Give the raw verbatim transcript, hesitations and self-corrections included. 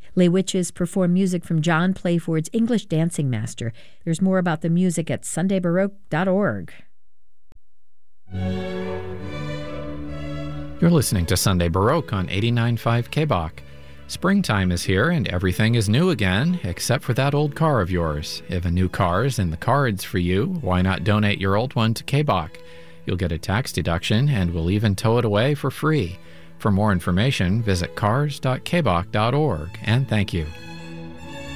Les Witches perform music from John Playford's English Dancing Master. There's more about the music at sunday baroque dot org. You're listening to Sunday Baroque on eighty-nine point five K B O C. Springtime is here and everything is new again, except for that old car of yours. If a new car is in the cards for you, why not donate your old one to K B O C? You'll get a tax deduction and we'll even tow it away for free. For more information, visit cars dot k b o c dot org, and thank you.